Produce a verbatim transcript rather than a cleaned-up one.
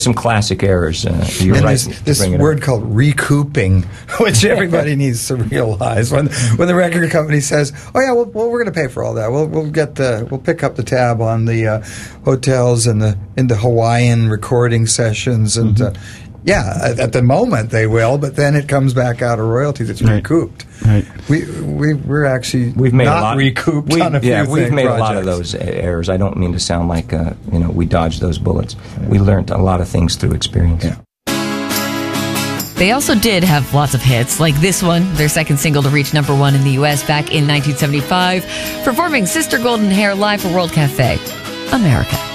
Some classic errors. Uh, you're and right. This, this word up. called recouping, which everybody needs to realize when when the record company says, "Oh yeah, well, well we're going to pay for all that. We'll we'll get the we'll pick up the tab on the uh, hotels and the in the Hawaiian recording sessions and." Mm-hmm. Uh, Yeah, at, at the moment they will, but then it comes back out of royalties. It's right. recouped. Right. We we we're actually we've made not a lot, recouped we, on a few yeah, we've made projects. a lot of those errors. I don't mean to sound like uh, you know we dodged those bullets. We learned a lot of things through experience. Yeah. They also did have lots of hits, like this one, their second single to reach number one in the U S back in nineteen seventy-five, performing Sister Golden Hair live for World Cafe, America.